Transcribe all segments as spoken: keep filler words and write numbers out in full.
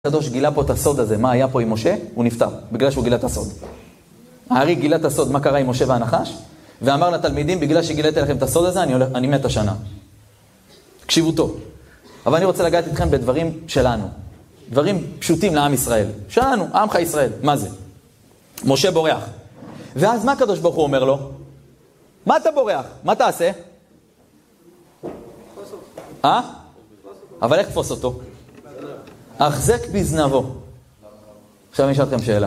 הקדוש גילה פה את הסוד הזה, מה היה פה עם משה? הוא נפטר, בגלל שהוא גילה את הסוד. הארי גילה את הסוד, מה קרה עם משה והנחש, ואמר לתלמידים, בגלל שגילתי לכם את הסוד הזה, אני, הולך, אני מת השנה. תקשיבו טוב. אבל אני רוצה לגעת איתכם בדברים שלנו. דברים פשוטים לעם ישראל. שלנו, עמך ישראל. מה זה? משה בורח. ואז מה הקדוש ברוך הוא אומר לו? מה אתה בורח? מה תעשה? אה? אבל איך תפוס אותו? החזק בזנבו. עכשיו אני אשאל אתכם שאלה.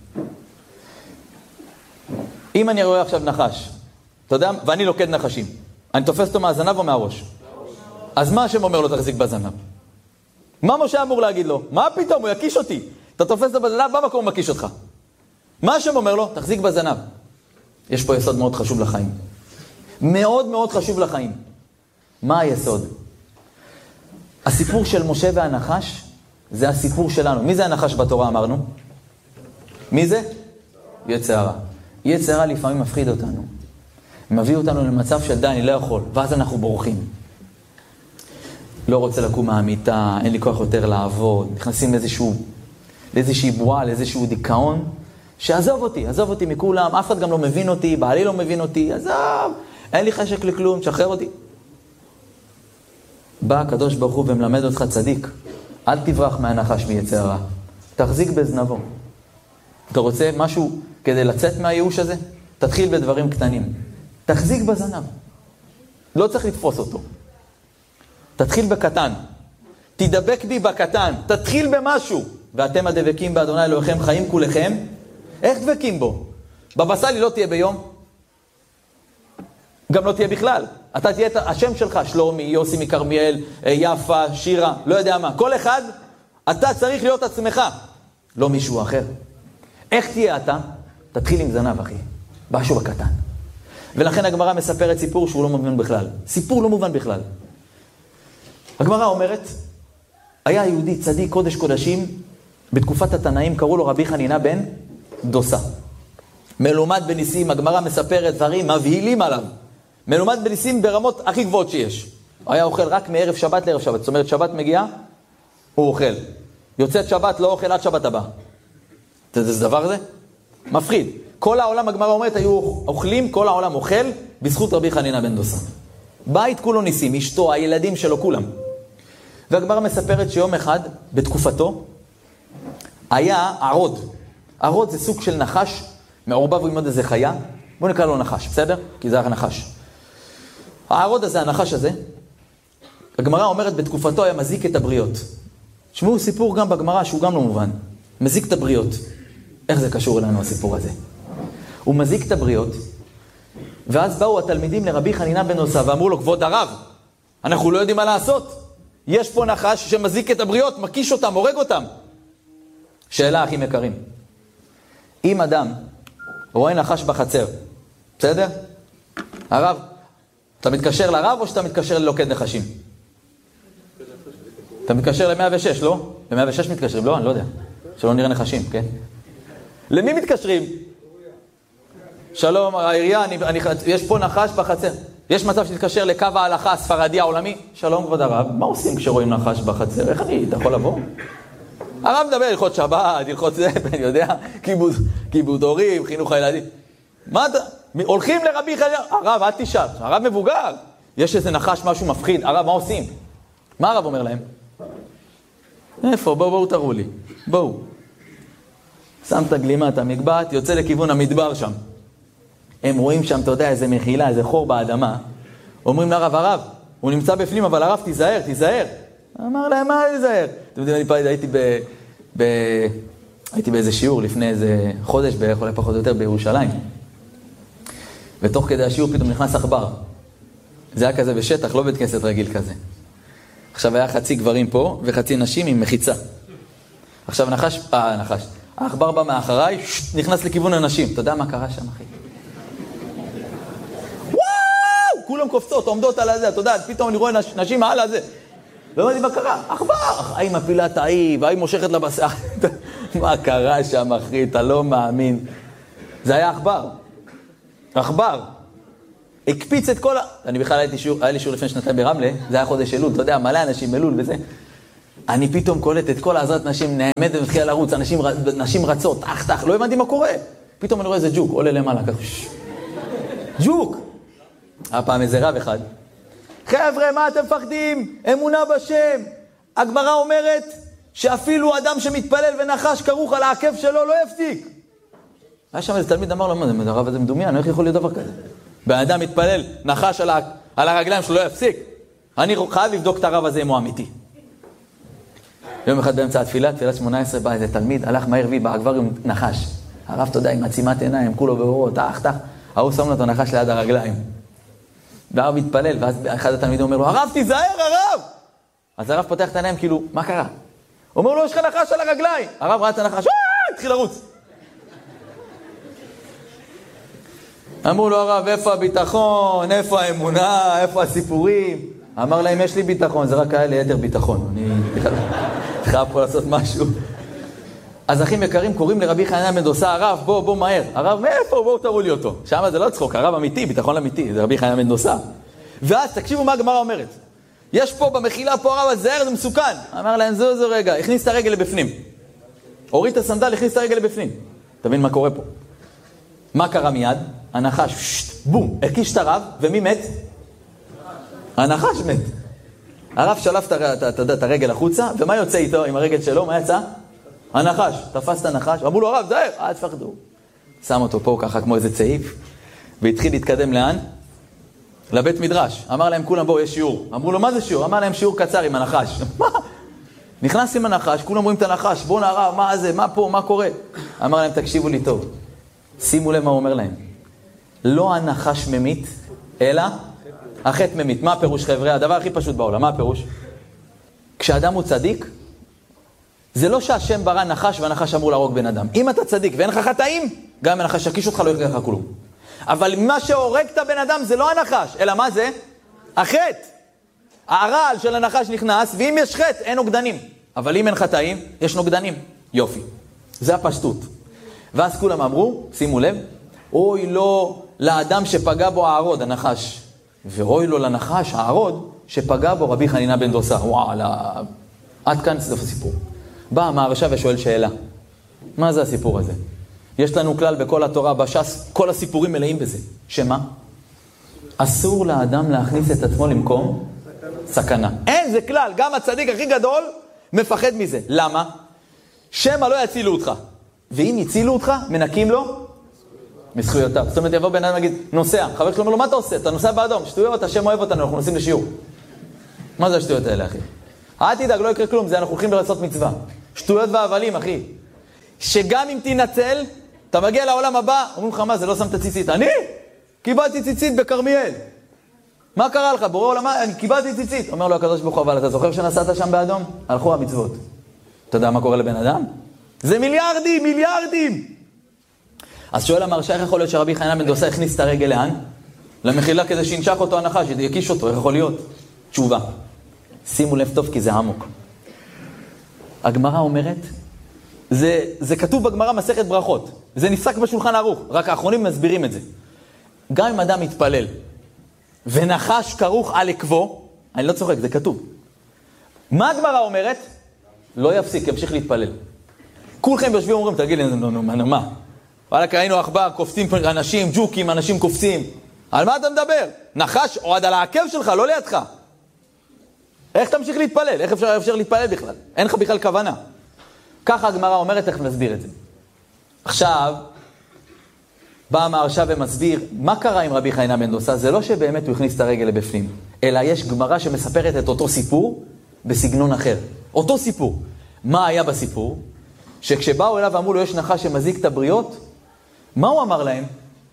אם אני רואה עכשיו נחש, אתה יודע, ואני לוקד נחשים, אני תופס אותו מהזנב או מהראש? אז מה השם אומר לו תחזיק בזנב? מה משה אמור להגיד לו? מה פתאום? הוא יקיש אותי. אתה תופס אותו בזנב, במקום הוא מקיש אותך. מה השם אומר לו? תחזיק בזנב. יש פה יסוד מאוד חשוב לחיים. מאוד מאוד חשוב לחיים. מה היסוד? הסיפור של משה והנחש זה הסיפור שלנו. מי זה הנחש בתורה אמרנו? מי זה? יצר הרע. יצר הרע לפעמים מפחיד אותנו. מביא אותנו למצב של די, אני לא יכול. ואז אנחנו בורחים. לא רוצה לקום מהמיטה, אין לי כוח יותר לעבוד. נכנסים לאיזשהו, לאיזושהי בועה, לאיזשהו דיכאון. שעזוב אותי, עזוב אותי מכולם. אף אחד גם לא מבין אותי, בעלי לא מבין אותי. עזוב, אין לי חשק לכלום, תשחרר אותי. בא הקדוש ברוך הוא ומלמד אותך צדיק. אל תברח מהנחש מיצר הרע. תחזיק בזנבו. אתה רוצה משהו כדי לצאת מהייאוש הזה? תתחיל בדברים קטנים. תחזיק בזנב. לא צריך לתפוס אותו. תתחיל בקטן. תדבק בי בקטן. תתחיל במשהו. ואתם הדבקים באדוני אלוהיכם חיים כולכם. איך דבקים בו? בבא סאלי לא תהיה ביום. גם לא תהיה בכלל. אתה תהיה את השם שלך, שלומי, יוסי מכרמיאל, יפה, שירה, לא יודע מה. כל אחד, אתה צריך להיות עצמך. לא מישהו אחר. איך תהיה אתה? תתחיל עם זנב, אחי. משהו בקטן. ולכן הגמרא מספרת סיפור שהוא לא מובן בכלל. סיפור לא מובן בכלל. הגמרא אומרת, היה יהודי צדיק קודש קודשים, בתקופת התנאים קראו לו רבי חנינה בן דוסה. מלומד בניסים, הגמרא מספרת דברים מבהילים עליו. מלומד בניסים ברמות הכי גבוהות שיש. היה אוכל רק מערב שבת לערב שבת. זאת אומרת, שבת מגיעה, הוא אוכל. יוצאת שבת, לא אוכל עד שבת הבא. אתה יודע, זה דבר זה? מפחיד. כל העולם, הגמרא אומרת, היו אוכלים, כל העולם אוכל, בזכות רבי חנינה בן דוסה. בית כולו ניסים, אשתו, הילדים שלו, כולם. והגמרא מספרת שיום אחד, בתקופתו, היה ערוד. ערוד זה סוג של נחש, מעורבב עם עוד איזה חיה. בואו נקרא לו נחש, בסדר? כי זה היה נחש. הערוד הזה, הנחש הזה, הגמרא אומרת, בתקופתו היה מזיק את הבריות. תשמעו סיפור גם בגמרא שהוא גם לא מובן. מזיק את הבריות. איך זה קשור אלינו הסיפור הזה? הוא מזיק את הבריות, ואז באו התלמידים לרבי חנינה בן דוסה, ואמרו לו, כבוד הרב, אנחנו לא יודעים מה לעשות. יש פה נחש שמזיק את הבריות, מקיש אותם, הורג אותם. שאלה הכי יקרים. אם אדם רואה נחש בחצר, בסדר? הרב, אתה מתקשר לרב או שאתה מתקשר ללוקד נחשים? אתה מתקשר ל-מאה ושש, לא? ל-מאה ושש מתקשרים, לא? אני לא יודע. שלא נראה נחשים, כן? למי מתקשרים? שלום, העירייה, אני, אני, יש פה נחש בחצר. יש מצב שתתקשר לקו ההלכה הספרדי העולמי? שלום, כבוד הרב, מה עושים כשרואים נחש בחצר? איך אני, אתה יכול לבוא? הרב מדבר הלכות שבת, הלכות זה, אני יודע, כיבוד, כיבוד הורים, חינוך הילדים. מה אתה? הולכים לרבי חנינה, הרב, אל תשאל, הרב מבוגר. יש איזה נחש, משהו מפחיד, הרב, מה עושים? מה הרב אומר להם? איפה? בואו, בואו תראו לי. בואו. שם את הגלימה, את המגבעת, יוצא לכיוון המדבר שם. הם רואים שם, אתה יודע, איזה מחילה, איזה חור באדמה. אומרים לרב, הרב, הוא נמצא בפנים, אבל הרב, תיזהר, תיזהר. אמר להם, מה תיזהר? אתם יודעים, אני פעם הייתי ב... ב... הייתי באיזה שיעור לפני איזה חודש, בערך אולי פחות או יותר, בירושלים. ותוך כדי השיעור פתאום נכנס עכבר. זה היה כזה בשטח, לא בית כנסת רגיל כזה. עכשיו היה חצי גברים פה, וחצי נשים עם מחיצה. עכשיו נחש, אה, נחש. העכבר בא מאחריי, נכנס לכיוון הנשים. אתה יודע מה קרה שם, אחי? וואו! כולם קופצות, עומדות על הזה, אתה יודע, פתאום אני רואה נשים מעל הזה. לא יודעים מה קרה, עכבר! האי מפילה את האי, והאי מושכת לבשר. מה קרה שם, אחי? אתה לא מאמין. זה היה עכבר. עכבר. הקפיץ את כל ה... אני בכלל הייתי שיעור, היה לי שיעור לפני שנתיים ברמלה, זה היה חודש אלול, אתה יודע, מלא אנשים אלול וזה. אני פתאום קולט את כל העזרת נשים, נעמדת ומתחילה לרוץ, אנשים, נשים רצות, אך תח, לא הבנתי מה קורה. פתאום אני רואה איזה ג'וק, עולה למעלה, ככה, ג'וק! הפעם איזה רב אחד. חבר'ה, מה אתם מפחדים? אמונה בשם. הגמרא אומרת שאפילו אדם שמתפלל ונחש כרוך על העקב שלו לא יפסיק. היה שם איזה תלמיד אמר לו, מה זה, הרב הזה מדומיין, איך יכול להיות דבר כזה? באדם מתפלל, נחש על, ה... על הרגליים שלו לא יפסיק. אני חייב לבדוק את הרב הזה אם הוא אמיתי. יום אחד באמצע התפילה, תפילת שמונה עשרה, בא איזה תלמיד, הלך מהר וי, בעגבר עם נחש. הרב, תודה, עם עצימת עיניים, כולו באורות, תח, תח. ההוא שם לו את הנחש ליד הרגליים. והרב מתפלל, ואז אחד התלמידים אומר לו, הרב, תיזהר, הרב! אז הרב פותח את העיניים, כאילו, מה קרה? הוא אומר לו, יש לך נחש על הרגליים. הרב ראה את הנחש, התחיל לרוץ. אמרו לו, הרב, איפה הביטחון? איפה האמונה? איפה הסיפורים? אמר להם, יש לי ביטחון, זה רק היה לי יתר ביטחון. אני חייב פה לעשות משהו. אז אחים יקרים קוראים לרבי חנינא בן דוסא, הרב, בוא, בוא מהר. הרב, מאיפה? בואו תראו לי אותו. שם זה לא צחוק, הרב אמיתי, ביטחון אמיתי, זה רבי חנינא בן דוסא. ואז תקשיבו מה הגמרא אומרת. יש פה במחילה פה הרב, זהר, זה מסוכן. אמר להם, זו זו רגע, הכניס את הרגל לבפנים. הוריד את הסנדל, הכניס את הרגל לבפנים. תבין מה קורה פה. מה קרה מיד? הנחש, שט, בום, הקיש את הרב, ומי מת? הנחש מת. הרב שלף את הרגל החוצה, ומה יוצא איתו עם הרגל שלו? מה יצא? הנחש. תפס את הנחש, אמרו לו, הרב, זהר, אל תפחדו. שם אותו פה ככה כמו איזה צעיף, והתחיל להתקדם לאן? לבית מדרש. אמר להם כולם, בואו, יש שיעור. אמרו לו, מה זה שיעור? אמר להם שיעור קצר עם הנחש. מה? נכנס עם הנחש, כולם רואים את הנחש, בואו נערה, מה זה, מה פה, מה קורה? אמר להם, תקשיבו לי טוב. שימו לב מה הוא אומר להם. לא הנחש ממית, אלא החטא ממית. מה הפירוש, חבר'ה? הדבר הכי פשוט בעולם, מה הפירוש? כשאדם הוא צדיק, זה לא שהשם ברא נחש והנחש אמור להרוג בן אדם. אם אתה צדיק ואין לך חטאים, גם אם הנחש יקיש אותך לא יקרה לך כלום. אבל מה שהורג את הבן אדם זה לא הנחש, אלא מה זה? החטא. הרעל של הנחש נכנס, ואם יש חטא, אין נוגדנים. אבל אם אין חטאים, יש נוגדנים. יופי. זה הפשטות. ואז כולם אמרו, שימו לב, אוי לו לאדם שפגע בו הערוד, הנחש. ואוי לו לנחש, הערוד, שפגע בו רבי חנינא בן דוסא. וואלה, עד כאן סוף הסיפור. בא המהרש"א ושואל שאלה. מה זה הסיפור הזה? יש לנו כלל בכל התורה, בש"ס, כל הסיפורים מלאים בזה. שמה? אסור לאדם להכניס את עצמו למקום סכנה. אין, זה כלל. גם הצדיק הכי גדול מפחד מזה. למה? שמא לא יצילו אותך. ואם יצילו אותך, מנקים לו מזכויותיו. זאת אומרת, יבוא בן אדם להגיד, נוסע. חבר שלו אומר לו, מה אתה עושה? אתה נוסע באדום. שטויות, השם אוהב אותנו, אנחנו נוסעים לשיעור. מה זה השטויות האלה, אחי? אל תדאג, לא יקרה כלום, זה אנחנו הולכים לעשות מצווה. שטויות והבלים, אחי. שגם אם תנצל, אתה מגיע לעולם הבא, אומרים לך, מה, זה לא שמת ציצית. אני? קיבלתי ציצית בקרמיאל. מה קרה לך? בורא עולמה, אני קיבלתי ציצית. אומר לו הקדוש ברוך הוא, אבל אתה זוכר שנסעת שם באדום? הלכו המצוות. אתה יודע מה קורה לבן אדם? זה מיליארדים, מיליארדים. אז שואל המהרש"א, איך יכול להיות שרבי חנינא בן דוסא הכניס את הרגל לאן? למחילה כדי שינשך אותו הנחש, יקיש אותו, איך יכול להיות? תשובה. שימו לב טוב כי זה עמוק. הגמרא אומרת, זה, זה כתוב בגמרא מסכת ברכות. זה נפסק בשולחן ערוך, רק האחרונים מסבירים את זה. גם אם אדם מתפלל, ונחש כרוך על עקבו, אני לא צוחק, זה כתוב. מה הגמרא אומרת? לא יפסיק, ימשיך להתפלל. כולכם יושבים ואומרים, תגיד לי, נו, נו, נו, מה? וואלה, ראינו עכבר, קופצים אנשים, ג'וקים, אנשים קופצים. על מה אתה מדבר? נחש עועד על העקב שלך, לא לידך. איך תמשיך להתפלל? איך אפשר, אפשר להתפלל בכלל? אין לך בכלל כוונה. ככה הגמרא אומרת, איך נסביר את זה. עכשיו, בא המהרש"א ומסביר, מה קרה עם רבי חנינא בן דוסא? זה לא שבאמת הוא הכניס את הרגל לבפנים, אלא יש גמרא שמספרת את אותו סיפור בסגנון אחר. אותו סיפור. מה היה בסיפור? שכשבאו אליו ואמרו לו, יש נחש שמזיק את הבריות, מה הוא אמר להם?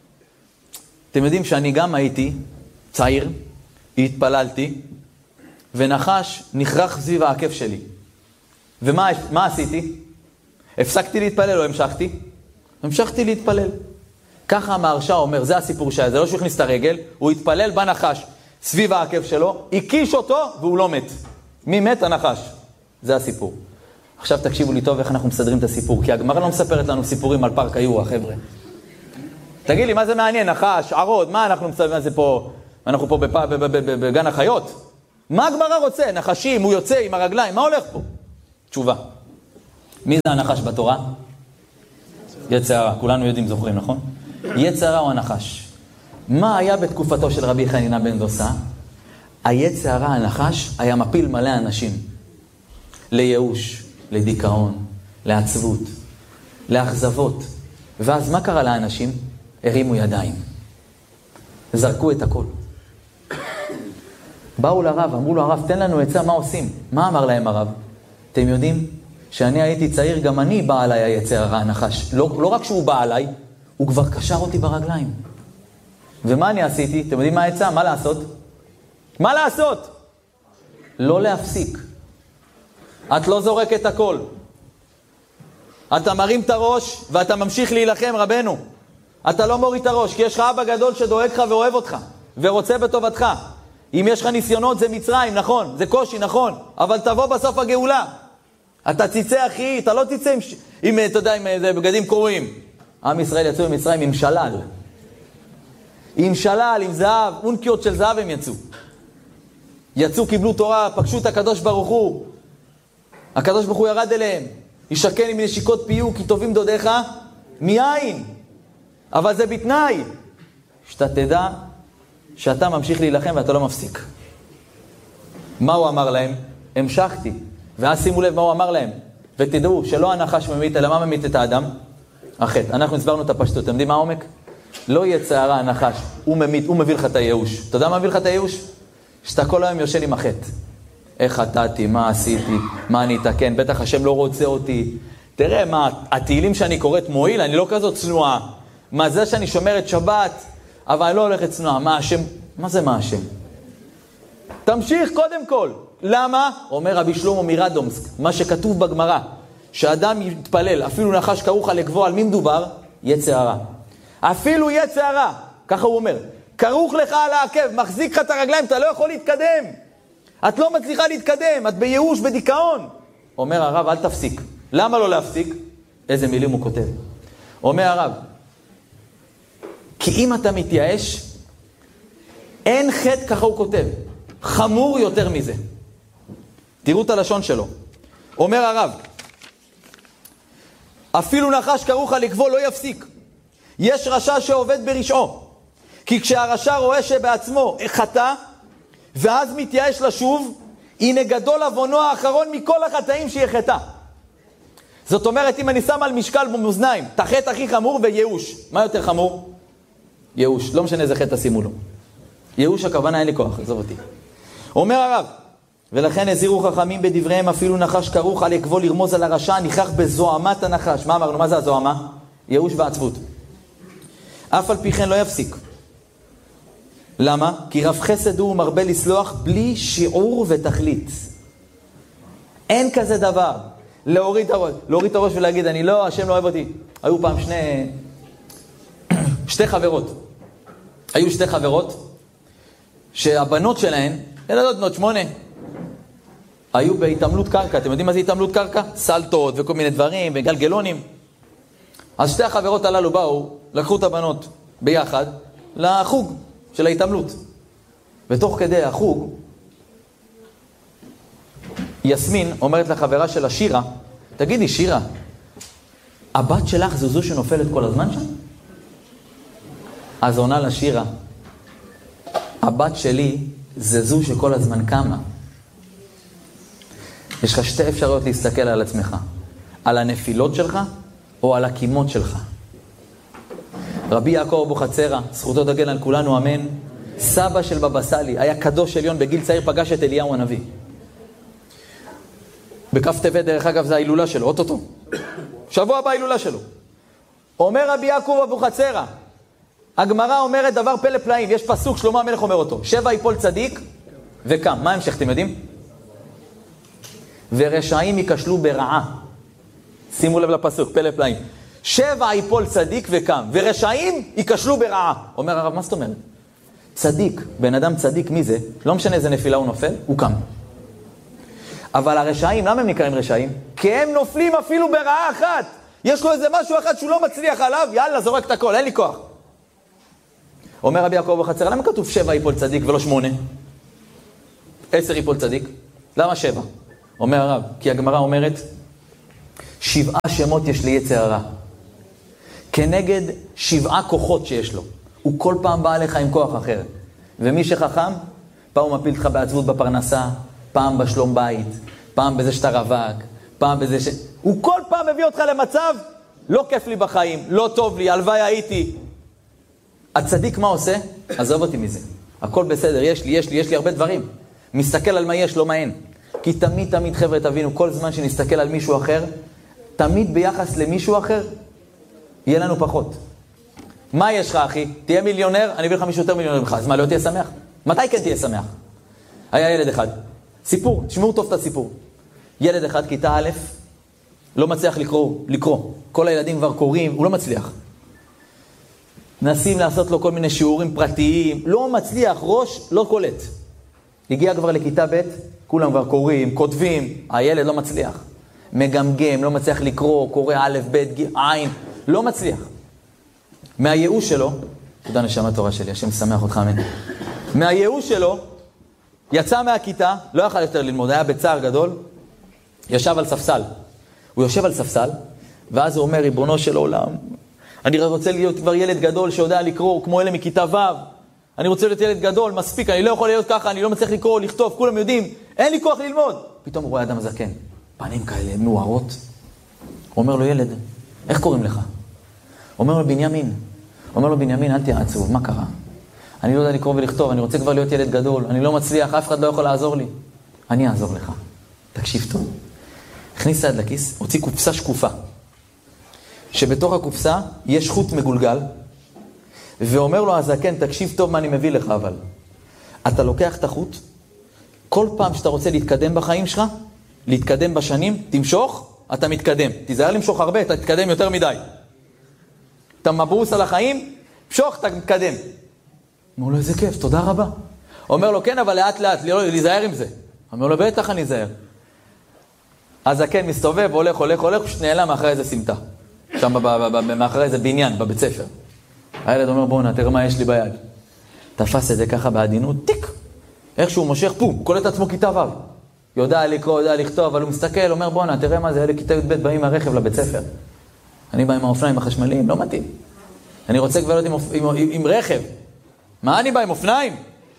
אתם יודעים שאני גם הייתי צעיר, התפללתי, ונחש נכרח סביב העקב שלי. ומה מה עשיתי? הפסקתי להתפלל או המשכתי? המשכתי להתפלל. ככה המהרש"א אומר, זה הסיפור שהיה, זה לא שהוא הכניס את הרגל, הוא התפלל בנחש סביב העקב שלו, הקיש אותו והוא לא מת. מי מת? הנחש. זה הסיפור. עכשיו תקשיבו לי טוב איך אנחנו מסדרים את הסיפור, כי הגמרא לא מספרת לנו סיפורים על פארק היורה, חבר'ה. תגיד לי, מה זה מעניין? נחש, ערוד, מה אנחנו מסתובבים על זה פה? אנחנו פה בגן החיות? מה הגמרא רוצה? נחשים, הוא יוצא עם הרגליים, מה הולך פה? תשובה. מי זה הנחש בתורה? יצר הרע. כולנו יודעים, זוכרים, נכון? יצר הרע הוא הנחש. מה היה בתקופתו של רבי חנינא בן דוסא? היצר הרע, הנחש, היה מפיל מלא אנשים. לייאוש, לדיכאון, לעצבות, לאכזבות. ואז מה קרה לאנשים? הרימו ידיים. זרקו את הכל. באו לרב, אמרו לו, הרב, תן לנו עצה, מה עושים? מה אמר להם הרב? אתם יודעים שאני הייתי צעיר, גם אני בא עליי היצר הרע, הנחש. לא, לא רק שהוא בא עליי, הוא כבר קשר אותי ברגליים. ומה אני עשיתי? אתם יודעים מה העצה? מה לעשות? מה לעשות? לא להפסיק. את לא זורק את הכל. אתה מרים את הראש ואתה ממשיך להילחם, רבנו. אתה לא מוריד את הראש, כי יש לך אבא גדול שדואג לך ואוהב אותך, ורוצה בטובתך. אם יש לך ניסיונות זה מצרים, נכון, זה קושי, נכון, אבל תבוא בסוף הגאולה. אתה תצא אחי, אתה לא תצא עם, עם אתה יודע, עם זה, בגדים קרועים. עם ישראל יצאו ממצרים עם שלל. עם שלל, עם זהב, אונקיות של זהב הם יצאו. יצאו, קיבלו תורה, פגשו את הקדוש ברוך הוא. הקדוש ברוך הוא ירד אליהם. ישכן עם נשיקות פיוק, כי טובים דודיך מיין. אבל זה בתנאי. שאתה תדע שאתה ממשיך להילחם ואתה לא מפסיק. מה הוא אמר להם? המשכתי. ואז שימו לב מה הוא אמר להם. ותדעו שלא הנחש ממית, אלא מה ממית את האדם? החטא. אנחנו הסברנו את הפשטות. אתם יודעים מה העומק? לא יצר הרע הנחש. הוא ממית, הוא מביא לך את הייאוש. אתה יודע מה מביא לך את הייאוש? שאתה כל היום יושן עם החטא. איך חטאתי, מה עשיתי, מה אני אתקן, בטח השם לא רוצה אותי. תראה, מה, התהילים שאני קוראת מועיל, אני לא כזאת צנועה. מה זה שאני שומרת שבת, אבל אני לא הולכת צנועה. מה השם? מה זה מה השם? תמשיך קודם כל. למה? אומר רבי שלמה מרדומסק, מה שכתוב בגמרא, שאדם יתפלל, אפילו נחש כרוך לגבוה, על מי מדובר? יצר הרע. אפילו יצר הרע, ככה הוא אומר, כרוך לך על העקב, מחזיק לך את הרגליים, אתה לא יכול להתקדם. את לא מצליחה להתקדם, את בייאוש, בדיכאון. אומר הרב, אל תפסיק. למה לא להפסיק? איזה מילים הוא כותב. אומר הרב, כי אם אתה מתייאש, אין חטא, ככה הוא כותב, חמור יותר מזה. תראו את הלשון שלו. אומר הרב, אפילו נחש כרוך לגבול לא יפסיק. יש רשע שעובד ברשעו. כי כשהרשע רואה שבעצמו חטא, ואז מתייאש לשוב, הנה גדול עוונו האחרון מכל החטאים שהיא חטא. זאת אומרת, אם אני שם על משקל במאזניים, את החטא הכי חמור וייאוש. מה יותר חמור? ייאוש. לא משנה איזה חטא שימו לו. ייאוש הכוונה אין לי כוח, עזוב אותי. אומר הרב, ולכן הזהירו חכמים בדבריהם, אפילו נחש כרוך על יקבול לרמוז על הרשע, נכרח בזוהמת הנחש. מה אמרנו? מה זה הזוהמה? ייאוש ועצבות. אף על פי כן לא יפסיק. למה? כי רב חסד הוא מרבה לסלוח בלי שיעור ותכלית. אין כזה דבר. להוריד את הראש, להוריד את הראש ולהגיד, אני לא, השם לא אוהב אותי. היו פעם שני, שתי חברות. היו שתי חברות, שהבנות שלהן, ילדות בנות שמונה, היו בהתעמלות קרקע. אתם יודעים מה זה התעמלות קרקע? סלטות וכל מיני דברים וגלגלונים. אז שתי החברות הללו באו, לקחו את הבנות ביחד לחוג של ההתעמלות. ותוך כדי החוג, יסמין אומרת לחברה שלה, שירה, תגידי שירה, הבת שלך זו זו שנופלת כל הזמן שם? אז עונה לה שירה, הבת שלי זה זו שכל הזמן קמה. יש לך שתי אפשרויות להסתכל על עצמך, על הנפילות שלך או על הקימות שלך. רבי יעקב אבוחצירא, זכותו תגן על כולנו, אמן, סבא של בבא סאלי, היה קדוש עליון, בגיל צעיר פגש את אליהו הנביא. בכף טבת, דרך אגב, זה ההילולה שלו, אוטוטו. שבוע הבא ההילולה שלו. אומר רבי יעקב אבוחצירא, הגמרא אומרת דבר פלא פלאים, יש פסוק, שלמה המלך אומר אותו, שבע יפול צדיק וקם. מה המשך, אתם יודעים? ורשעים ייכשלו ברעה. שימו לב לפסוק, פלא פלאים. שבע יפול צדיק וקם, ורשעים ייכשלו ברעה. אומר הרב, מה זאת אומרת? צדיק, בן אדם צדיק, מי זה? לא משנה איזה נפילה הוא נופל, הוא קם. אבל הרשעים, למה הם נקראים רשעים? כי הם נופלים אפילו ברעה אחת. יש לו איזה משהו אחד שהוא לא מצליח עליו, יאללה, זורק את הכל, אין לי כוח. אומר רבי יעקב אבוחצירא, למה כתוב שבע יפול צדיק ולא שמונה? עשר יפול צדיק? למה שבע? אומר הרב, כי הגמרא אומרת, שבעה שמות יש ליצר הרע. כנגד שבעה כוחות שיש לו. הוא כל פעם בא אליך עם כוח אחר. ומי שחכם, פעם הוא מפיל לך בעצבות בפרנסה, פעם בשלום בית, פעם בזה שאתה רווק, פעם בזה ש... הוא כל פעם מביא אותך למצב, לא כיף לי בחיים, לא טוב לי, הלוואי הייתי. הצדיק מה עושה? עזוב אותי מזה. הכל בסדר, יש לי, יש לי, יש לי הרבה דברים. מסתכל על מה יש, לא מה אין. כי תמיד, תמיד, חבר'ה, תבינו, כל זמן שנסתכל על מישהו אחר, תמיד ביחס למישהו אחר, יהיה לנו פחות. מה יש לך, אחי? תהיה מיליונר, אני אביא לך מישהו יותר מיליונר ממך. אז מה, לא תהיה שמח? מתי כן תהיה שמח? היה ילד אחד. סיפור, תשמעו טוב את הסיפור. ילד אחד, כיתה א', לא מצליח לקרוא, לקרוא. כל הילדים כבר קוראים, הוא לא מצליח. נסים לעשות לו כל מיני שיעורים פרטיים, לא מצליח, ראש לא קולט. הגיע כבר לכיתה ב', כולם כבר קוראים, כותבים, הילד לא מצליח. מגמגם, לא מצליח לקרוא, קורא א', ב', ג', עין, לא מצליח. מהייאוש שלו, תודה נשמה תורה שלי, השם שמח אותך אמן. מהייאוש שלו, יצא מהכיתה, לא יכל יותר ללמוד, היה בצער גדול, ישב על ספסל. הוא יושב על ספסל, ואז הוא אומר, ריבונו של עולם, אני רוצה להיות כבר ילד גדול שיודע לקרוא, כמו אלה מכיתה ו', אני רוצה להיות ילד גדול, מספיק, אני לא יכול להיות ככה, אני לא מצליח לקרוא, לכתוב, כולם יודעים, אין לי כוח ללמוד. פתאום הוא רואה אדם זקן, פנים כאלה, מוארות. הוא אומר לו, ילד, איך קוראים לך? הוא אומר לו, בנימין. הוא אומר לו, בנימין, אל תהיה עצוב, מה קרה? אני לא יודע לקרוא ולכתוב, אני רוצה כבר להיות ילד גדול, אני לא מצליח, אף אחד לא יכול לעזור לי. אני אעזור לך. תקשיב טוב. הכניס יד לכיס, הוציא קופסה שקופה. שבתוך הקופסה יש חוט מגולגל, ואומר לו הזקן, תקשיב טוב מה אני מביא לך, אבל אתה לוקח את החוט, כל פעם שאתה רוצה להתקדם בחיים שלך, להתקדם בשנים, תמשוך, אתה מתקדם. תיזהר למשוך הרבה, אתה תתקדם יותר מדי. אתה מברוס על החיים, משוך, אתה מתקדם. אומר לו, איזה כיף, תודה רבה. אומר לו, כן, אבל לאט לאט, להיזהר עם זה. אומר לו, בטח אני אזהר. הזקן מסתובב, הולך, הולך, הולך, פשוט נעלם מאחרי איזה סמטה. שם מאחרי איזה בניין, בבית ספר. הילד אומר, בואו נתראה מה יש לי ביד. תפס את זה ככה בעדינות, טיק. איך שהוא מושך, פום, הוא קולט עצמו כיתה ו'. יודע לקרוא, יודע לכתוב, אבל הוא מסתכל, אומר, בואו נתראה מה זה, אלה כיתה י' ב' באים מהרכב לבית ספר. אני בא עם האופניים החשמליים, לא מתאים. אני רוצה כבר להיות עם, עם, עם, עם רכב. מה אני בא עם אופניים?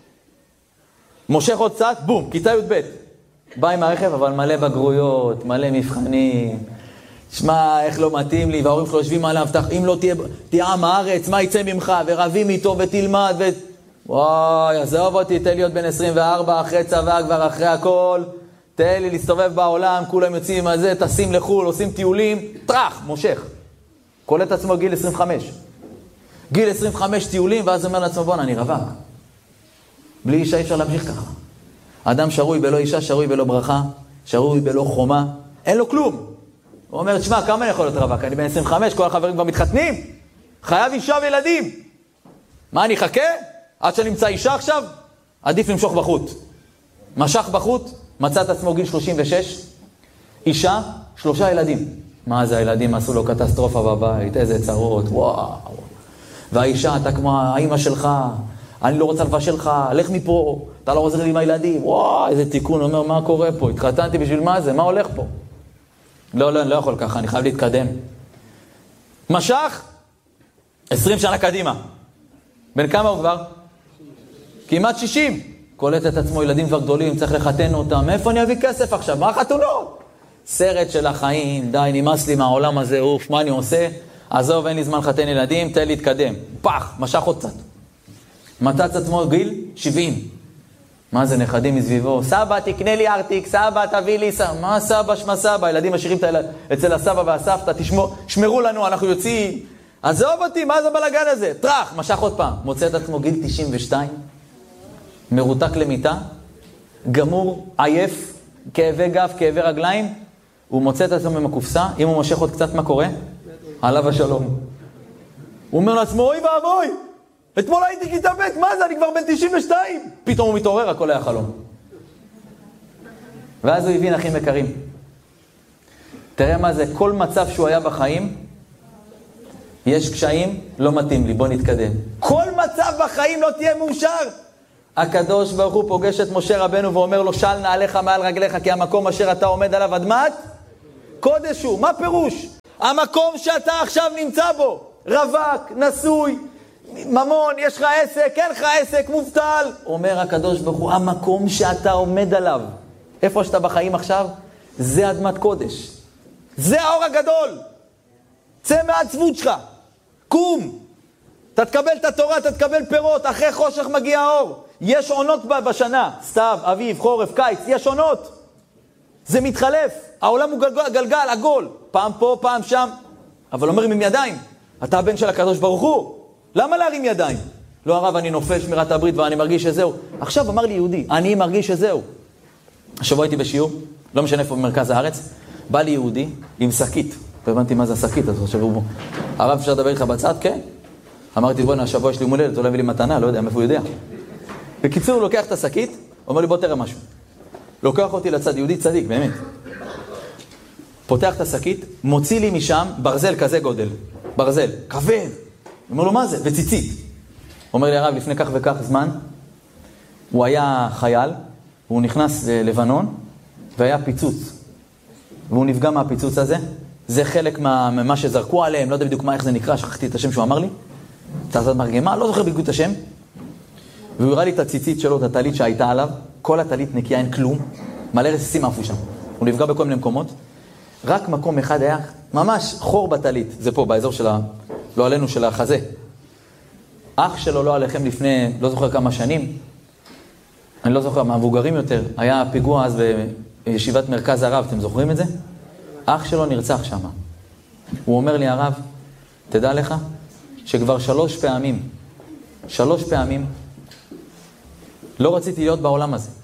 מושך עוד קצת, בום, כיתה י' ב'. בא עם הרכב, אבל מלא בגרויות, מלא מבחנים. שמע, איך לא מתאים לי, וההורים שלו יושבים עליו, אם לא תהיה, תהיה עם הארץ, מה יצא ממך, ורבים איתו ותלמד, ו... וואי, עזוב אותי, תן לי להיות בן עשרים וארבע, אחרי צבא, כבר אחרי הכל, תן לי להסתובב בעולם, כולם יוצאים עם זה, טסים לחול, עושים טיולים, טרח, מושך. קולט עצמו גיל עשרים וחמש. גיל עשרים וחמש טיולים, ואז אומר לעצמו, בוא, אני רווק. בלי אישה אפשר להמשיך ככה. אדם שרוי בלא אישה, שרוי בלא ברכה, שרוי בלא חומה, אין לו כלום. הוא אומר, תשמע, כמה אני יכול להיות רווק? אני בן עשרים וחמש, כל החברים כבר מתחתנים. חייב אישה וילדים. מה, אני אחכה? עד שנמצא אישה עכשיו? עדיף למשוך בחוט. משך בחוט, מצא את עצמו גיל שלושים ושש, אישה, שלושה ילדים. מה זה, הילדים עשו לו קטסטרופה בבית, איזה צרות, וואו. והאישה, אתה כמו האמא שלך, אני לא רוצה לבשל לך, לך מפה, אתה לא עוזר לי עם הילדים, וואו, איזה תיקון, אומר, מה קורה פה? התחתנתי בשביל מה זה? מה הולך פה? לא, לא, אני לא יכול ככה, אני חייב להתקדם. משך, עשרים שנה קדימה. בין כמה הוא כבר? כמעט שישים. קולט את עצמו, ילדים כבר גדולים, צריך לחתן אותם. מאיפה אני אביא כסף עכשיו? מה חתונות? סרט של החיים, די, נמאס לי מהעולם הזה, אוף, מה אני עושה? עזוב, אין לי זמן לחתן ילדים, תן להתקדם. פח, משך עוד קצת. מצא את עצמו גיל שבעים. מה זה, נכדים מסביבו? סבא, תקנה לי ארטיק, סבא, תביא לי סבא. מה סבא, שמה סבא? ילדים משאירים אצל הסבא והסבתא, תשמרו לנו, אנחנו יוצאים. עזוב אותי, מה זה בלגן הזה? טרח, משך עוד פעם. מוצא את עצמו גיל תשעים ושתיים, מרותק למיטה, גמור, עייף, כאבי גב, כאבי רגליים, הוא מוצא את עצמו במקופסה, אם הוא מושך עוד קצת, מה קורה? עליו השלום. הוא אומר לעצמו, אוי ואבוי, אתמול הייתי כיתה ב', מה זה, אני כבר בן תשעים ושתיים. פתאום הוא מתעורר, הכל היה חלום. ואז הוא הבין, אחים יקרים. תראה מה זה, כל מצב שהוא היה בחיים, יש קשיים, לא מתאים לי, בוא נתקדם. כל מצב בחיים לא תהיה מאושר. הקדוש ברוך הוא פוגש את משה רבנו ואומר לו, של נעליך מעל רגליך, כי המקום אשר אתה עומד עליו אדמת קודש הוא. מה פירוש? המקום שאתה עכשיו נמצא בו, רווק, נשוי, ממון, יש לך עסק, אין לך עסק, מובטל. אומר הקדוש ברוך הוא, המקום שאתה עומד עליו, איפה שאתה בחיים עכשיו, זה אדמת קודש. זה האור הגדול. צא מהעצבות שלך. קום. אתה תקבל את התורה, אתה תקבל פירות, אחרי חושך מגיע האור. יש עונות בשנה, סתיו, אביב, חורף, קיץ, יש עונות. זה מתחלף. העולם הוא גלגל, גלגל, עגול. פעם פה, פעם שם. אבל אומרים עם ידיים. אתה הבן של הקדוש ברוך הוא. למה להרים ידיים? לא הרב, אני נופל שמירת הברית ואני מרגיש שזהו. עכשיו אמר לי יהודי, אני מרגיש שזהו. השבוע הייתי בשיעור, לא משנה איפה במרכז הארץ, בא לי יהודי עם שקית. והבנתי מה זה השקית, אז עכשיו הוא, הרב אפשר לדבר איתך בצד? כן. אמרתי, בוא'נה, השבוע יש לי מולדת, אולי לי מתנה, לא יודע, מאיפה הוא יודע. בקיצור, הוא לוקח את השקית, אומר לי, בוא תראה משהו. לוקח אותי לצד, יהודי צדיק, באמת. פותח את השקית, מוציא לי משם ברזל כזה גודל. ברזל, כבד. אומר לו, מה זה? וציצית. אומר לי הרב, לפני כך וכך זמן, הוא היה חייל, הוא נכנס ללבנון, והיה פיצוץ. והוא נפגע מהפיצוץ הזה. זה חלק מה, מה שזרקו עליהם, לא יודע בדיוק מה, איך זה נקרא, שכחתי את השם שהוא אמר לי. תעזת מרגמה, לא זוכר בדיוק את השם. והוא הראה לי את הציצית שלו, את הטלית שהייתה עליו. כל הטלית נקייה, אין כלום. מלא רסיסים עפו שם. הוא נפגע בכל מיני מקומות. רק מקום אחד היה ממש חור בטלית. זה פה, באזור של ה... לא עלינו, של החזה. אח שלו לא עליכם לפני, לא זוכר כמה שנים. אני לא זוכר, מהמבוגרים יותר. היה פיגוע אז בישיבת מרכז הרב, אתם זוכרים את זה? אח שלו נרצח שם. הוא אומר לי, הרב, תדע לך שכבר שלוש פעמים, שלוש פעמים, לא רציתי להיות בעולם הזה.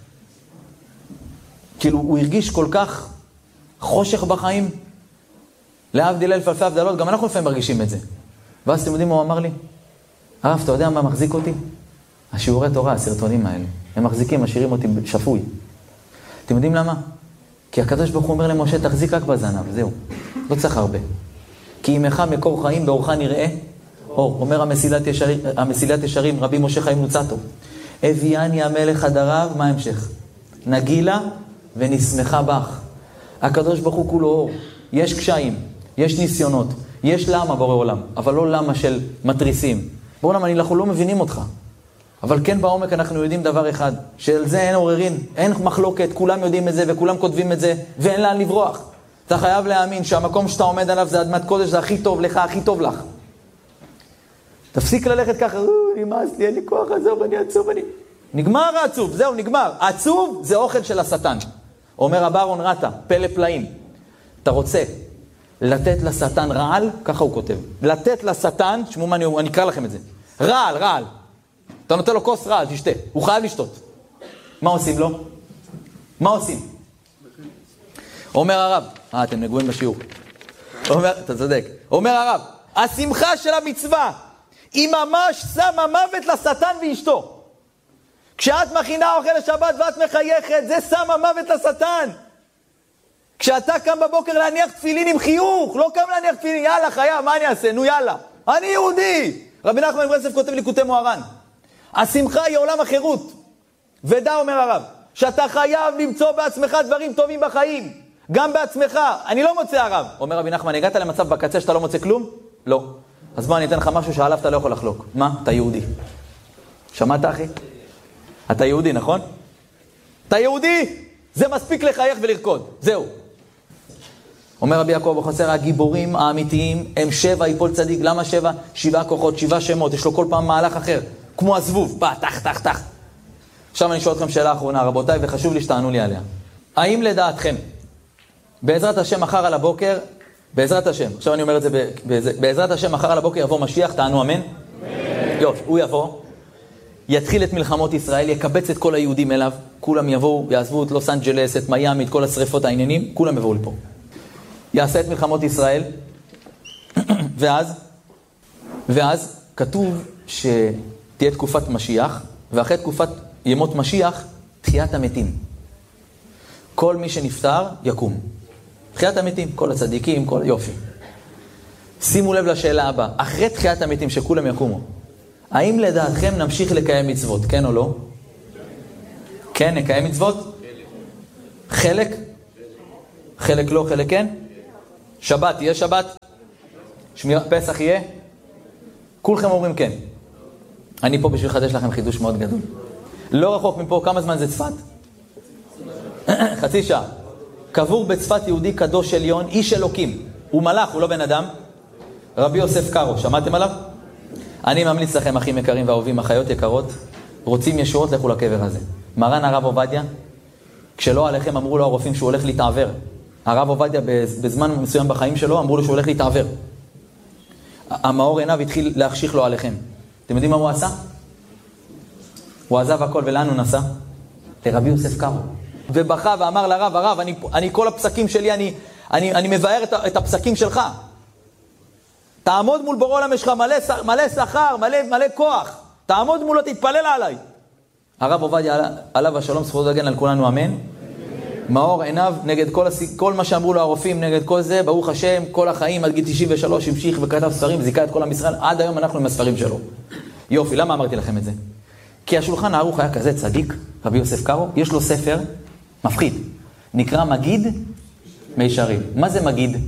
כאילו, הוא הרגיש כל כך חושך בחיים, להבדיל אלף אלפי הבדלות, גם אנחנו לפעמים מרגישים את זה. ואז אתם יודעים מה הוא אמר לי? הרב, אתה יודע מה מחזיק אותי? השיעורי תורה, הסרטונים האלה. הם מחזיקים, משאירים אותי שפוי. אתם יודעים למה? כי הקדוש ברוך הוא אומר למשה, תחזיק רק בזנב, זהו. לא צריך הרבה. כי עמך מקור חיים, באורך נראה אור. אומר המסילת ישרים, המסילת ישרים, רבי משה חיים נוצתו. הביאני המלך הדרב, מה המשך? נגילה ונשמחה בך. הקדוש ברוך הוא כולו אור. יש קשיים, יש ניסיונות, יש למה בורא עולם, אבל לא למה של מטריסים. בורא עולם, אנחנו לא מבינים אותך. אבל כן בעומק אנחנו יודעים דבר אחד, שעל זה אין עוררין, אין מחלוקת, כולם יודעים את זה וכולם כותבים את זה, ואין לאן לברוח. אתה חייב להאמין שהמקום שאתה עומד עליו זה אדמת קודש, זה הכי טוב לך, הכי טוב לך. תפסיק ללכת ככה, נמאס לי, אין לי כוח, עזוב, אני עצוב, אני... נגמר העצוב, זהו, נגמר. עצוב זה אוכל של השטן. אומר הברון רטה, פלא פלאים. אתה רוצה לתת לשטן רעל, ככה הוא כותב. לתת לשטן, תשמעו מה אני, אני אקרא לכם את זה. רעל, רעל. אתה נותן לו כוס רעל, תשתה. הוא חייב לשתות. מה עושים לו? מה עושים? אומר הרב, אה, אתם נגועים בשיעור. אומר, אתה צודק. אומר הרב, השמחה של המצווה היא ממש שמה מוות לשטן ואשתו. כשאת מכינה אוכל לשבת ואת מחייכת, זה שמה מוות לשטן. כשאתה קם בבוקר להניח תפילין עם חיוך, לא קם להניח תפילין, יאללה חיה, מה אני אעשה? נו יאללה. אני יהודי. רבי נחמן מברסלב כותב ליקוטי מוהר"ן. השמחה היא עולם החירות. ודע אומר הרב, שאתה חייב למצוא בעצמך דברים טובים בחיים. גם בעצמך. אני לא מוצא הרב. אומר רבי נחמן, הגעת למצב בקצה שאתה לא מוצא כלום? לא. אז בוא אני אתן לך משהו שעליו אתה לא יכול לחלוק. מה? אתה יהודי. שמעת אחי? אתה יהודי, נכון? אתה יהודי, זה מספיק לחייך ולרקוד. זהו. אומר רבי יעקב בחצר, הגיבורים האמיתיים הם שבע יפול צדיק. למה שבע? שבעה כוחות, שבעה שמות. יש לו כל פעם מהלך אחר. כמו הזבוב. בא, תח, תח, תח. עכשיו אני שואל אתכם שאלה אחרונה, רבותיי, וחשוב לי שתענו לי עליה. האם לדעתכם, בעזרת השם מחר על הבוקר, בעזרת השם, עכשיו אני אומר את זה, בעזרת השם מחר על הבוקר יבוא משיח, תענו אמן? יופי, הוא יבוא. יתחיל את מלחמות ישראל, יקבץ את כל היהודים אליו, כולם יבואו, יעזבו את לוס אנג'לס, את מיאמי, את כל השריפות העניינים, כולם יבואו לפה. יעשה את מלחמות ישראל, ואז, ואז כתוב שתהיה תקופת משיח, ואחרי תקופת ימות משיח, תחיית המתים. כל מי שנפטר יקום. תחיית המתים, כל הצדיקים, כל יופי. שימו לב לשאלה הבאה, אחרי תחיית המתים שכולם יקומו, האם לדעתכם נמשיך לקיים מצוות, כן או לא? כן, נקיים מצוות? חלק? חלק לא, חלק כן? שבת, יהיה שבת? שמיר... פסח יהיה? כולכם אומרים כן. אני פה בשביל לחדש לכם חידוש מאוד גדול. לא רחוק מפה, כמה זמן זה צפת? חצי שעה. קבור בצפת יהודי קדוש עליון, איש אלוקים. הוא מלאך, הוא לא בן אדם. רבי יוסף קארו, שמעתם עליו? אני ממליץ לכם, אחים יקרים ואהובים, אחיות יקרות, רוצים ישועות, לכו לקבר הזה. מרן הרב עובדיה, כשלא עליכם אמרו לו הרופאים שהוא הולך להתעבר. הרב עובדיה בזמן מסוים בחיים שלו אמרו לו שהוא הולך להתעבר. המאור עיניו התחיל להחשיך לו עליכם. אתם יודעים מה הוא עשה? הוא עזב הכל, ולאן הוא נסע? לרבי יוסף קארו. ובכה ואמר לרב, הרב, אני, אני כל הפסקים שלי, אני, אני, אני מבאר את, את הפסקים שלך. תעמוד מול בורא עולם, יש לך מלא, מלא שכר, מלא, מלא כוח. תעמוד מולו, תתפלל עליי. הרב עובדיה עליו השלום, זכות להגן על כולנו, אמן. מאור עיניו נגד כל, הס... כל מה שאמרו לו הרופאים, נגד כל זה, ברוך השם, כל החיים עד גיל תשעים ושלוש המשיך וכתב ספרים, זיקה את כל עם ישראל, עד היום אנחנו עם הספרים שלו. יופי, למה אמרתי לכם את זה? כי השולחן הערוך היה כזה צדיק, רבי יוסף קארו, יש לו ספר מפחיד, נקרא מגיד מישרים. מה זה מגיד?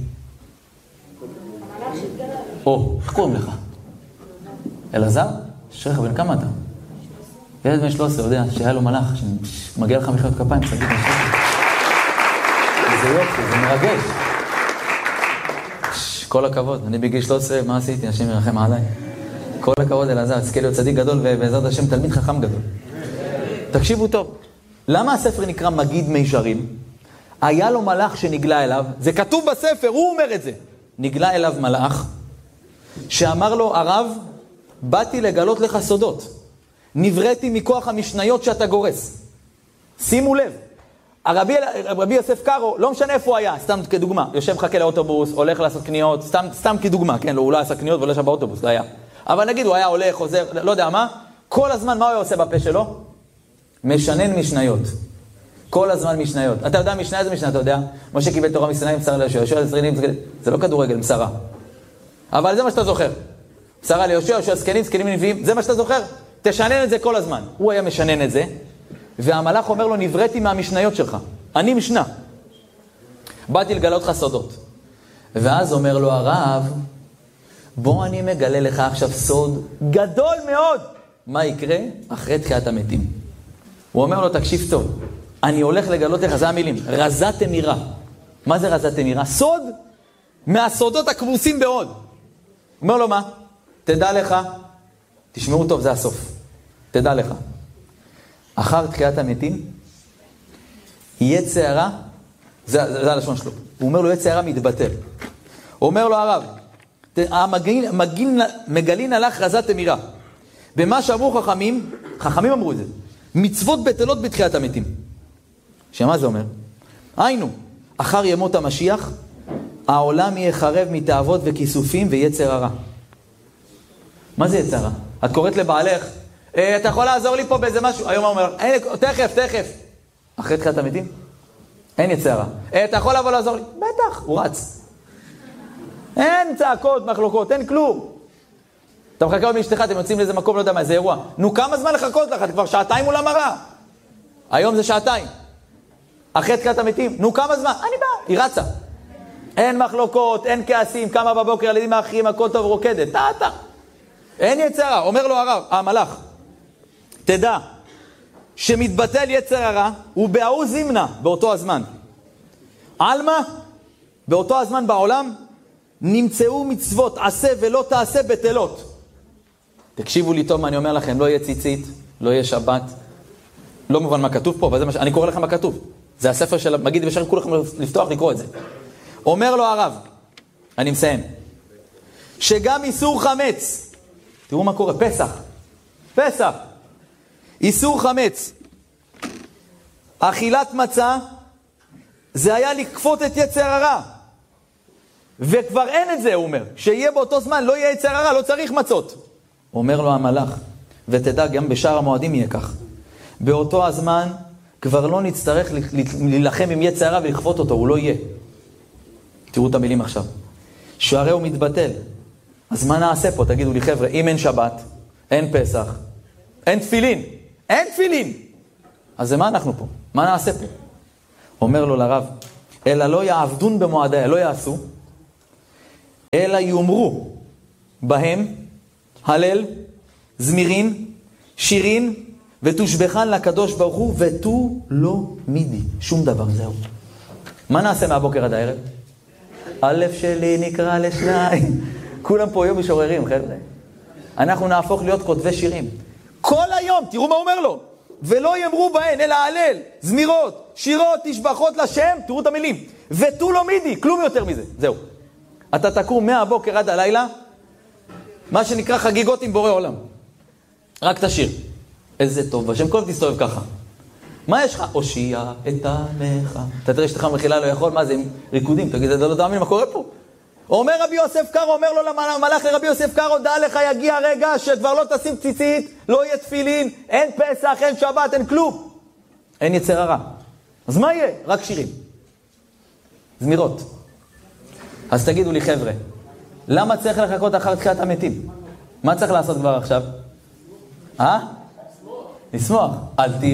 או, איך קוראים לך? אלעזר? שריך, בן כמה אתה? ילד בן שלוש עשרה, יודע שהיה לו מלאך, שמגיע לך מחיאות כפיים, צדיק משהו. זה יופי, זה מרגש. כל הכבוד, אני בגיל שלוש עשרה, מה עשיתי? השם ירחם עליי. כל הכבוד אלעזר, תזכה להיות צדיק גדול, ובעזרת השם תלמיד חכם גדול. תקשיבו טוב, למה הספר נקרא מגיד מישרים? היה לו מלאך שנגלה אליו, זה כתוב בספר, הוא אומר את זה. נגלה אליו מלאך, שאמר לו, הרב, באתי לגלות לך סודות. נבראתי מכוח המשניות שאתה גורס. שימו לב, הרבי, רבי יוסף קארו, לא משנה איפה הוא היה, סתם כדוגמה, יושב חכה לאוטובוס, הולך לעשות קניות, סתם, סתם כדוגמה, כן, לא, הוא לא עשה קניות ולא ישב באוטובוס, לא היה. אבל נגיד, הוא היה הולך, חוזר, לא יודע מה, כל הזמן מה הוא עושה בפה שלו? משנן משניות. כל הזמן משניות. אתה יודע משניה זה משנה, אתה יודע? משה קיבל תורה מסיני עם בשרה ליהושע, יהושע לזקנים, זה לא כדורגל, בשרה. אבל זה מה שאתה זוכר. בשרה ליהושע, יהושע זקנים, זקנים נביאים, זה מה שאתה זוכר. תשנן את זה כל הזמן. הוא היה משנן את זה, והמלאך אומר לו, נבראתי מהמשניות שלך. אני משנה. באתי לגלות לך סודות. ואז אומר לו הרב, בוא אני מגלה לך עכשיו סוד גדול מאוד. מה יקרה? אחרי תחיית המתים. הוא אומר לו, תקשיב טוב, אני הולך לגלות לך, זה המילים, רזת אמירה. מה זה רזת אמירה? סוד מהסודות הכבוסים בעוד. הוא אומר לו, מה? תדע לך, תשמעו טוב, זה הסוף. תדע לך. אחר תחיית המתים, יהיה צערה, זה, זה, זה הלשון שלו. הוא אומר לו, יהיה צערה מתבטל. הוא אומר לו, הרב, המגלין, מגלין, מגלין הלך רזת אמירה. במה שאמרו חכמים, חכמים אמרו את זה, מצוות בטלות בתחיית המתים. שמה זה אומר? היינו, אחר ימות המשיח, העולם יהיה חרב מתאוות וכיסופים ויצר הרע. מה זה יצר הרע? את קוראת לבעלך, אה, אתה יכול לעזור לי פה באיזה משהו? היום הוא אומר, תכף, תכף. אחרי תחיית המתים? אין יצר הרע. אה, אתה יכול לבוא לעזור לי? בטח, הוא רץ. אין צעקות, מחלוקות, אין כלום. אתה מחכה עוד מאשתך, אתם יוצאים לאיזה מקום, לא יודע מה, איזה אירוע. נו, כמה זמן לחכות לך? אתה כבר שעתיים מול המראה. היום זה שעתיים. אחרי תחיית המתים, נו, כמה זמן? אני בא, היא רצה. אין מחלוקות, אין כעסים, כמה בבוקר, ילדים האחרים, הכל טוב, רוקדת. תעתה. אין יצרה. אומר לו הרב, המלאך, תדע, שמתבטל יצר הרע, הוא בהוא זימנה, באותו הזמן. עלמה, באותו הזמן בעולם, נמצאו מצוות, עשה ולא תעשה בטלות. תקשיבו לי טוב מה אני אומר לכם, לא יהיה ציצית, לא יהיה שבת, לא מובן מה כתוב פה, אבל זה מה ש... אני קורא לכם מה כתוב. זה הספר של מגיד ושאר כולכם לפתוח לקרוא את זה. אומר לו הרב, אני מסיים, שגם איסור חמץ, תראו מה קורה, פסח, פסח, איסור חמץ, אכילת מצה, זה היה לקפות את יצר הרע. וכבר אין את זה, הוא אומר. שיהיה באותו זמן, לא יהיה יצר הרע, לא צריך מצות. אומר לו המלאך, ותדע, גם בשאר המועדים יהיה כך. באותו הזמן, כבר לא נצטרך להילחם עם יצר הרע ולכפות אותו, הוא לא יהיה. תראו את המילים עכשיו. שהרי הוא מתבטל. אז מה נעשה פה? תגידו לי, חבר'ה, אם אין שבת, אין פסח, אין תפילין, אין תפילין. אז זה מה אנחנו פה? מה נעשה פה? אומר לו לרב, אלא לא יעבדון במועדיה, לא יעשו, אלא יאמרו בהם הלל, זמירין, שירין, ותושבחן לקדוש ברוך הוא, ותו לא מידי. שום דבר, זהו. מה נעשה מהבוקר עד הערב? א' שלי נקרא לשניים. כולם פה היום משוררים, חבר'ה. אנחנו נהפוך להיות כותבי שירים. כל היום, תראו מה אומר לו. ולא יאמרו בהן, אלא הלל, זמירות, שירות, תשבחות לשם, תראו את המילים. ותו לא מידי, כלום יותר מזה. זהו. אתה תקום מהבוקר עד הלילה, מה שנקרא חגיגות עם בורא עולם. רק תשיר. איזה טוב, השם כל תסתובב ככה. מה יש לך? הושיע את עמך. אתה תראה שתך מחילה לא יכול, מה זה עם ריקודים? תגיד, אתה לא תאמין מה קורה פה? אומר רבי יוסף קארו, אומר לו למלאך לרבי יוסף קארו, דע לך יגיע רגע שכבר לא תשים ציצית, לא יהיה תפילין, אין פסח, אין שבת, אין כלום. אין יצר הרע. אז מה יהיה? רק שירים. זמירות. אז תגידו לי חבר'ה, למה צריך לחכות אחר תחיית המתים? מה צריך לעשות כבר עכשיו? אה? לשמוח. אל תהיה.